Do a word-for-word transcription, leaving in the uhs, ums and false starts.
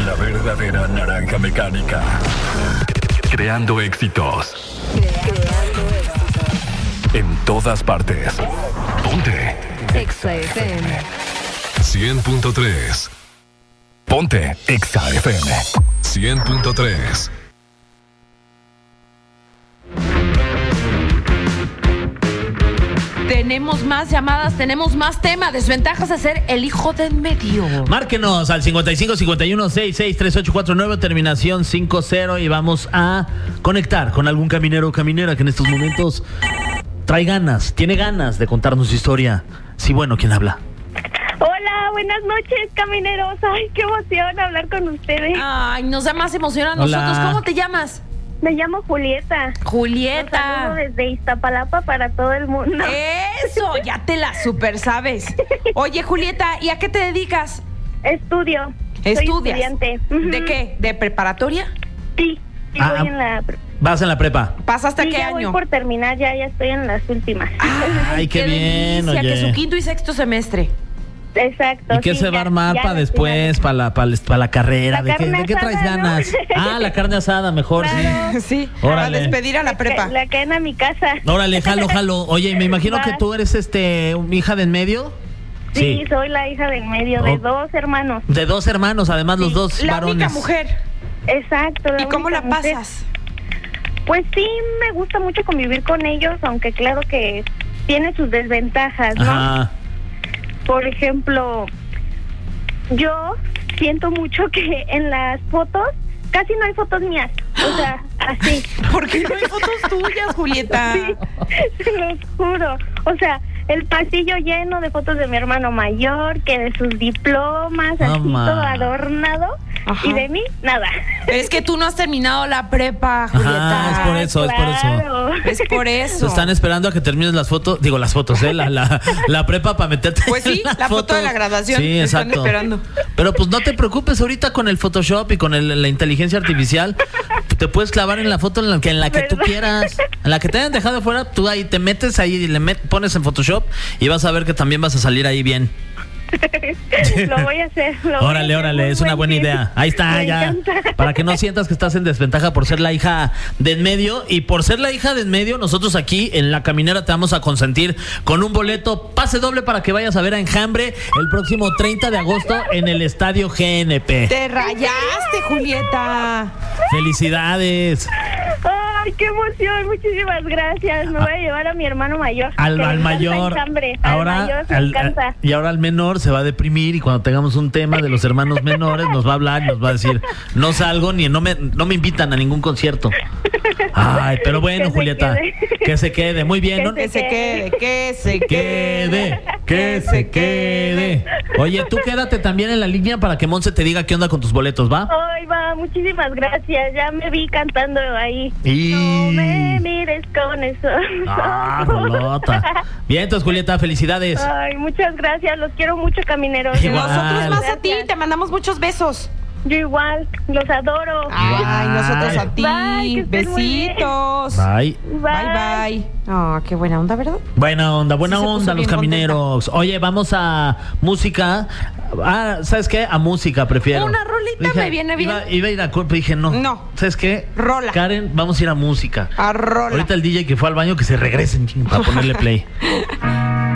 La verdadera naranja mecánica. Creando éxitos. Creando éxitos. En todas partes. Ponte. Exa F M. cien punto tres. Ponte Exa F M. cien punto tres. Tenemos más llamadas, tenemos más tema. Desventajas de ser el hijo de en medio. Márquenos al cincuenta y cinco cincuenta y uno sesenta y seis treinta y ocho cuarenta y nueve, terminación cincuenta, y vamos a conectar con algún caminero o caminera que en estos momentos trae ganas, tiene ganas de contarnos su historia. Sí, bueno, ¿quién habla? Hola, buenas noches, camineros. Ay, qué emoción hablar con ustedes. Ay, nos da más emoción a Hola. nosotros. ¿Cómo te llamas? Me llamo Julieta. Los Julieta. saludo desde Iztapalapa para todo el mundo. Eso, ya te la super sabes. Oye, Julieta, ¿y a qué te dedicas? Estudio. Soy ¿Estudias? estudiante. ¿De qué? ¿De preparatoria? Sí, sí Ah, voy en la... Vas en la prepa. ¿Pasaste Sí, qué ya año? voy por terminar, ya, ya estoy en las últimas. Ay, qué bien, delicia, oye. que su quinto y sexto semestre. Exacto. ¿Y qué sí, se va ya- a armar ya para las después, para la, para la, para la carrera? La ¿De qué, carne de qué traes asada, ¿no? ganas? Ah, la carne asada, mejor, Claro. Sí, Órale. para despedir a la prepa. La, la cadena a mi casa. sí. Órale, jalo, jalo. Oye, me imagino Va. que tú eres este hija de en medio. Sí, soy la hija del medio, de Oh. dos hermanos. De dos hermanos, además los dos La varones. única mujer. Exacto. ¿Y cómo única la mujer. pasas? Pues sí, me gusta mucho convivir con ellos, aunque claro que tiene sus desventajas, ¿no? Ajá. Por ejemplo, yo siento mucho que en las fotos casi no hay fotos mías, o sea, así. ¿Por qué no hay fotos tuyas, Julieta? Sí, se los juro. O sea, el pasillo lleno de fotos de mi hermano mayor, que de sus diplomas, No, así ma. todo adornado. Ajá. Y de mí, nada. Es que tú no has terminado la prepa, Julieta. Ajá, es por eso, es por eso. Claro. Es por eso. Se están esperando a que termines las fotos, digo las fotos, ¿eh? La, la, la prepa para meterte. Pues sí, en las la foto fotos. de la graduación. Sí, Te están exacto. esperando. Pero pues no te preocupes, ahorita con el Photoshop y con el- la inteligencia artificial, te puedes clavar en la foto en la que, en la que tú ¿Verdad? quieras. En la que te hayan dejado fuera, tú ahí te metes ahí y le met- pones en Photoshop y vas a ver que también vas a salir ahí bien. Lo voy a hacer. Lo voy a Órale, hacer, órale, muy es una buen buena tip. idea. Ahí está, Me ya. encanta. Para que no sientas que estás en desventaja por ser la hija de en medio. Y por ser la hija de en medio, nosotros aquí en La Caminera te vamos a consentir con un boleto pase doble para que vayas a ver a Enjambre el próximo treinta de agosto en el Estadio G N P. Te rayaste, Julieta. ¡Felicidades! Ay, qué emoción, muchísimas gracias. Me voy a llevar a mi hermano mayor. Al, que al le encanta mayor, Enjambre. Al ahora, mayor, me al- encanta. y ahora al menor se va a deprimir y cuando tengamos un tema de los hermanos menores nos va a hablar y nos va a decir, no salgo ni no me, no me invitan a ningún concierto. Ay, pero bueno, Que se Julieta, quede. que se quede, muy bien, Que ¿no? Que se quede, que se quede, que se quede. Oye, tú quédate también en la línea para que Monse te diga qué onda con tus boletos, ¿va? Ay, va, muchísimas gracias. Ya me vi cantando ahí. Y- No me mires con eso. Ah, Rolota. Bien, entonces, Julieta, felicidades. Ay, muchas gracias. Los quiero mucho, camineros. Igual. Nosotros más a ti, Gracias. te mandamos muchos besos. Yo igual, los adoro. Ay, nosotros a ti. Bye, que estés muy bien. Besitos. Bye. Bye, bye. Ah, qué buena onda, ¿verdad? Buena onda, buena Sí, se puso onda los bien camineros. Oye, vamos a música. Ah, ¿sabes qué? A música prefiero. Una rolita me viene bien. Iba, iba a ir a cor- pero dije no. No. ¿Sabes qué? Rola. Karen, vamos a ir a música. A rola. Ahorita el D J que fue al baño que se regresen ching, para ponerle play.